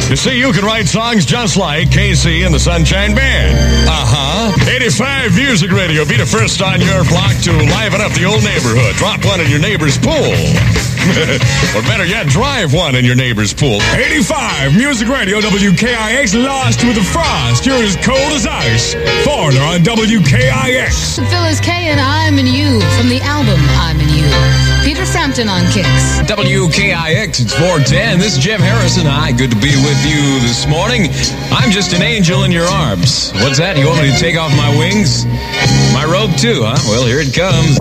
You see, you can write songs just like KC and the Sunshine Band. 85 Music Radio. Be the first on your block to liven up the old neighborhood. Drop one in your neighbor's pool. Or better yet, drive one in your neighbor's pool. 85 Music Radio, WKIX, lost with the frost. You're as cold as ice. Foreigner on WKIX. Phyllis K and I'm in You from the album I'm in You. Peter Frampton on Kicks. WKIX, it's 410. This is Jim Harrison. Hi, good to be with you this morning. I'm just an angel in your arms. What's that? You want me to take off my wings? My robe too, huh? Well, here it comes.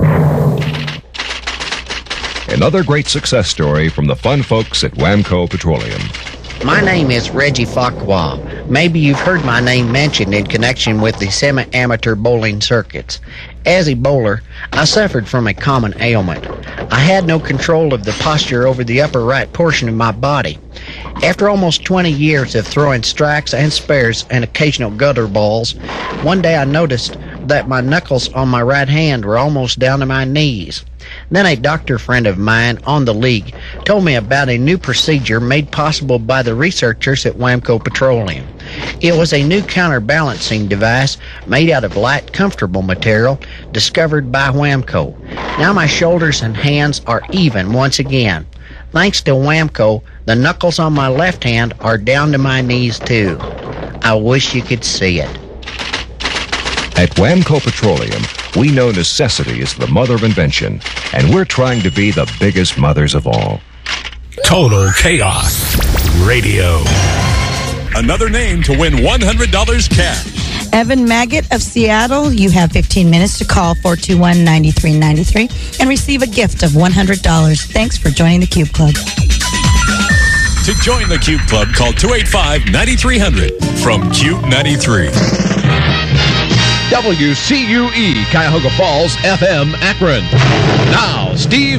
Another great success story from the fun folks at Wamco Petroleum. My name is Reggie Farquhar. Maybe you've heard my name mentioned in connection with the semi-amateur bowling circuits. As a bowler, I suffered from a common ailment. I had no control of the posture over the upper right portion of my body. After almost 20 years of throwing strikes and spares and occasional gutter balls, one day I noticed that my knuckles on my right hand were almost down to my knees. Then a doctor friend of mine on the league told me about a new procedure made possible by the researchers at Wamco Petroleum. It was a new counterbalancing device made out of light, comfortable material discovered by Wamco. Now my shoulders and hands are even once again. Thanks to Wamco, the knuckles on my left hand are down to my knees too. I wish you could see it. At Wamco Petroleum, we know necessity is the mother of invention, and we're trying to be the biggest mothers of all. Total Chaos Radio. Another name to win $100 cash. Evan Maggot of Seattle, you have 15 minutes to call 421-9393 and receive a gift of $100. Thanks for joining the Cube Club. To join the Cube Club, call 285-9300 from Cube 93. WCUE, Cuyahoga Falls, FM, Akron. Now, Steve